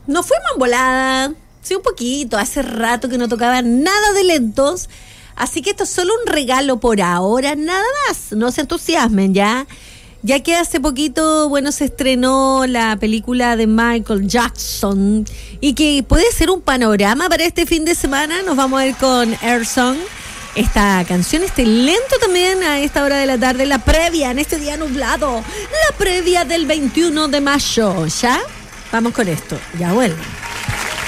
no fue mambolada, sí, un poquito. Hace rato que no tocaba nada de lentos. Así que esto es solo un regalo por ahora, nada más. No se entusiasmen, ¿ya? Ya que hace poquito, bueno, se estrenó la película de Michael Jackson y que puede ser un panorama para este fin de semana. Nos vamos a ir con Air Song. Esta canción, este lento también a esta hora de la tarde, la previa en este día nublado, la previa del 21 de mayo, ¿ya? Vamos con esto, ya vuelvo.